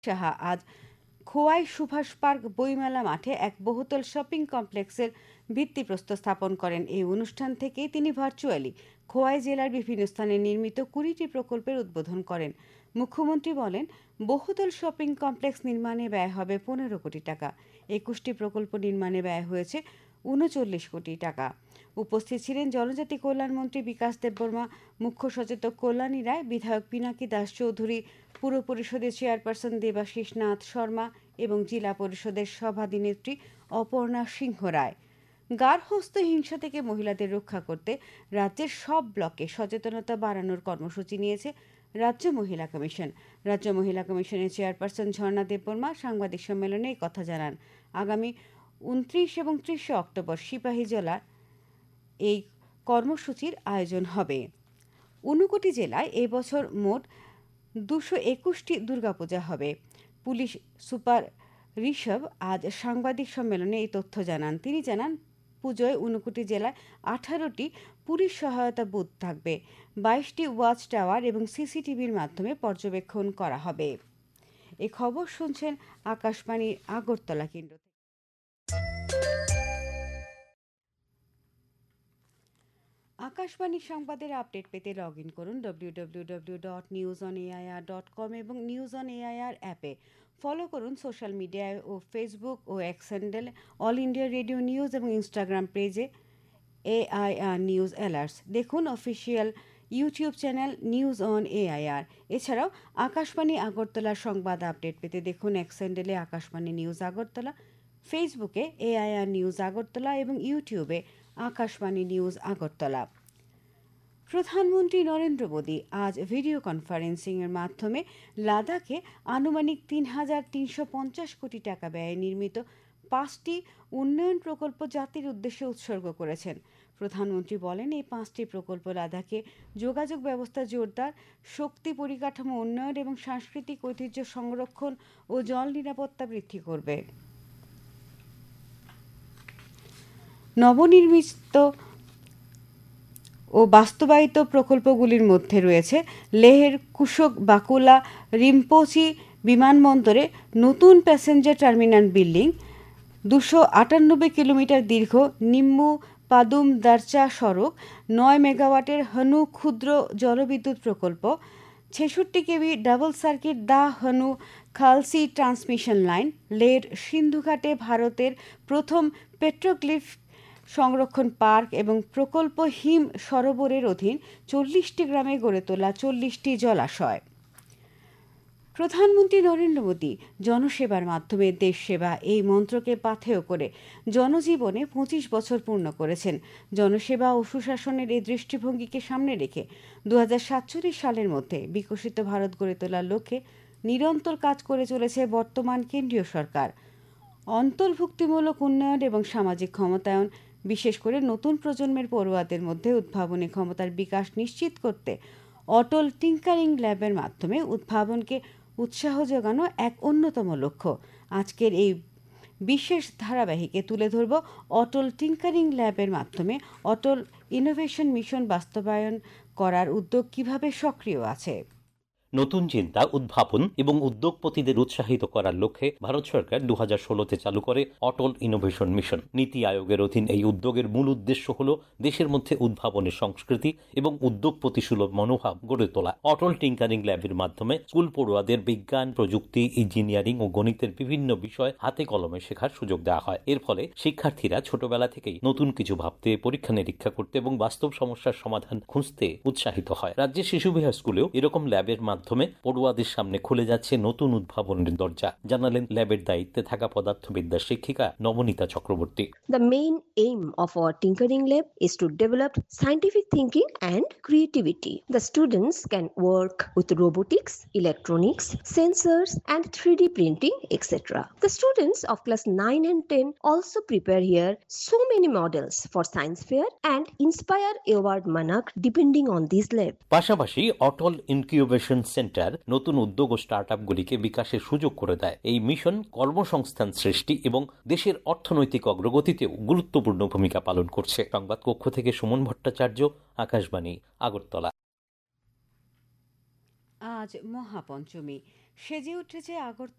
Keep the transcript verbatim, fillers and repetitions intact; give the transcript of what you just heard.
সাহা আজ খোয়াই সুভাষ পার্ক বইমেলা মাঠে এক বহুতল শপিং কমপ্লেক্সের ভিত্তিপ্রস্তর স্থাপন করেন। এই অনুষ্ঠান থেকে তিনি ভার্চুয়ালি খোয়াই জেলার বিভিন্ন স্থানে নির্মিত কুড়িটি প্রকল্পের উদ্বোধন করেন। মুখ্যমন্ত্রী বলেন, বহুতল শপিং কমপ্লেক্স নির্মাণে ব্যয় হবে পনেরো কোটি টাকা। একুশটি প্রকল্প নির্মাণে ব্যয় হয়েছে উনচল্লিশ কোটি টাকা। উপস্থিত ছিলেন জনজাতি কল্যাণমন্ত্রী বিকাশ দেববর্মা, মুখ্য সচেতক কল্যাণী রায়, বিধায়ক পিনাকি দাস চৌধুরী, পুর পরিষদের চেয়ারপারসন দেবাশিস নাথ শর্মা এবং জেলা পরিষদের সভাধিনেত্রী অপর্ণা সিংহ রায়। গার্হস্থ্য হিংসা থেকে মহিলাদের রক্ষা করতে রাজ্যের সব ব্লকে সচেতনতা বাড়ানোর কর্মসূচি নিয়েছে রাজ্য মহিলা কমিশন। রাজ্য মহিলা কমিশনের চেয়ারপারসন ঝর্ণা দেববর্মা সাংবাদিক সম্মেলনে এই কথা জানান। আগামী উনত্রিশ এবং ত্রিশে অক্টোবর সিপাহীজলা এই কর্মসূচির আয়োজন হবে। ঊনকোটি জেলায় এবছর মোট দুশো একুশটি দুর্গাপূজা হবে। পুলিশ সুপার ঋষভ আজ সাংবাদিক সম্মেলনে এই তথ্য জানান। তিনি জানান, পুজোয় ঊনকোটি জেলায় আঠারোটি পুলিশ সহায়তা বুথ থাকবে, বাইশটি ওয়াচ টাওয়ার এবং সিসিটিভির মাধ্যমে পর্যবেক্ষণ করা হবে। এই খবর শুনছেন আকাশবাণীর আগরতলা কেন্দ্র থেকে। আকাশবাণী সংবাদের আপডেট পেতে লগ ইন করুন W W W dot news on AIR dot com এবং নিউজ অন এআইআর অ্যাপে। ফলো করুন সোশ্যাল মিডিয়ায় ও ফেসবুক ও x handle all India radio news এবং ইনস্টাগ্রাম পেজে এআইআর নিউজ অ্যালার্টস। দেখুন official YouTube channel news on AIR. এছাড়াও আকাশবাণী আগরতলার সংবাদ আপডেট পেতে দেখুন এক্স হ্যান্ডেলে আকাশবাণী নিউজ আগরতলা, ফেসবুকে এআইআর নিউজ আগরতলা এবং ইউটিউবে আকাশবাণী নিউজ আগরতলা। প্রধানমন্ত্রী নরেন্দ্র মোদী আজ ভিডিও কনফারেন্সিংয়ের মাধ্যমে লাদাখে আনুমানিক তিন হাজার তিনশো পঞ্চাশ কোটি টাকা ব্যয়ে নির্মিত পাঁচটি উন্নয়ন প্রকল্প জাতির উদ্দেশ্যে উৎসর্গ করেছেন। প্রধানমন্ত্রী বলেন, এই পাঁচটি প্রকল্প লাদাখে যোগাযোগ ব্যবস্থা জোরদার, শক্তি পরিকাঠামো উন্নয়ন এবং সাংস্কৃতিক ঐতিহ্য সংরক্ষণ ও জল নিরাপত্তা বৃদ্ধি করবে। নবনির্মিত ও বাস্তবায়িত প্রকল্পগুলির মধ্যে রয়েছে লেহের কুশোক বাকুলা রিম্পোচি বিমানবন্দরে নতুন প্যাসেঞ্জার টার্মিনাল বিল্ডিং, দুশো আটানব্বই কিলোমিটার দীর্ঘ নিম্মু পাদুম দারচা সড়ক, নয় মেগাওয়াটের হনু ক্ষুদ্র জলবিদ্যুৎ প্রকল্প, ছেষট্টি কেভি ডাবল সার্কিট দা হনু খালসি ট্রান্সমিশন লাইন, লের সিন্ধুঘাটে ভারতের প্রথম পেট্রোগ্লিফ সংরক্ষণ পার্ক এবং প্রকল্প হিম সরোবরের অধীন চল্লিশটি গ্রামে গড়ে তোলা চল্লিশটি জলাশয়। প্রধানমন্ত্রী নরেন্দ্র মোদী জনসেবার মাধ্যমে দেশ সেবা এই মন্ত্রকে পাথেয় করে জনজীবনে পঁচিশ বছর পূর্ণ করেছেন। জনসেবা ও সুশাসনের এই দৃষ্টিভঙ্গিকে সামনে রেখে দু হাজার সাতচল্লিশ সালের মধ্যে বিকশিত ভারত গড়ে তোলার লক্ষ্যে নিরন্তর কাজ করে চলেছে বর্তমান কেন্দ্রীয় সরকার। অন্তর্ভুক্তিমূলক উন্নয়ন এবং সামাজিক ক্ষমতায়ন, বিশেষ করে নতুন প্রজন্মের পড়ুয়াদের মধ্যে উদ্ভাবনী ক্ষমতার বিকাশ নিশ্চিত করতে অটল টিঙ্কারিং ল্যাবের মাধ্যমে উদ্ভাবনকে উৎসাহ যোগানো এক অন্যতম লক্ষ্য। আজকের এই বিশেষ ধারাবাহিকে তুলে ধরব অটল টিঙ্কারিং ল্যাবের মাধ্যমে অটল ইনোভেশন মিশন বাস্তবায়ন করার উদ্যোগ কিভাবে সক্রিয় আছে। নতুন চিন্তা, উদ্ভাবন এবং উদ্যোগপতিদের উৎসাহিত করার লক্ষ্যে ভারত সরকার দু হাজার ষোলোতে চালু করে অটল ইনোভেশন মিশন। নীতি আয়োগের অধীন এই উদ্যোগের মূল উদ্দেশ্য হল দেশের মধ্যে উদ্ভাবনের সংস্কৃতি এবং উদ্যোগপতি সুলভ মনোভাব গড়ে তোলা। অটল টিঙ্কারিং ল্যাবের মাধ্যমে স্কুল পড়ুয়াদের বিজ্ঞান, প্রযুক্তি, ইঞ্জিনিয়ারিং ও গণিতের বিভিন্ন বিষয় হাতে কলমে শেখার সুযোগ দেওয়া হয়। এর ফলে শিক্ষার্থীরা ছোটবেলা থেকেই নতুন কিছু ভাবতে, পরীক্ষা নিরীক্ষা করতে এবং বাস্তব সমস্যার সমাধান খুঁজতে উৎসাহিত হয়। রাজ্যের শিশু বিহার স্কুলেও এরকম ল্যাবের মাধ্যমে পড়ুয়াদের সামনে খুলে যাচ্ছে নতুন উদ্ভাবনের দরজা, জানালেন ল্যাবের দায়িত্বে থাকা পদার্থবিদ্যার শিক্ষিকা Nabanita Chakraborty. The main aim of our tinkering lab is to develop scientific thinking and creativity. The students can work with robotics, electronics, sensors and three D printing, et cetera. The students of class nine and ten also prepare here so many models for science fair and inspire award monarch depending on this lab. পাশাপাশি অটল incubation centre নতুন উদ্যোগ ও start আপগুলিকে বিকাশের সুযোগ করে দেয়। এই mission কর্মসংস্থান সৃষ্টি এবং দেশের অর্থনৈতিক অগ্রগতিতেও গুরুত্বপূর্ণ ভূমিকা পালন করছে। সংবাদ কক্ষ থেকে সুমন ভট্টাচার্য, আকাশবাণী, আগরতলা। আজ মহাপঞ্চমী, সেজে উঠেছে আগরতলা